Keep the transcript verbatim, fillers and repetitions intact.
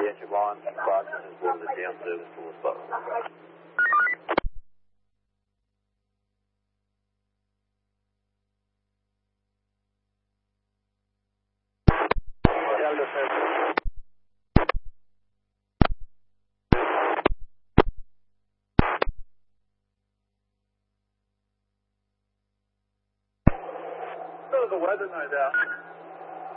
Yes, Yvonne, Boston is one of the damn service to us, but. So the weather, no doubt.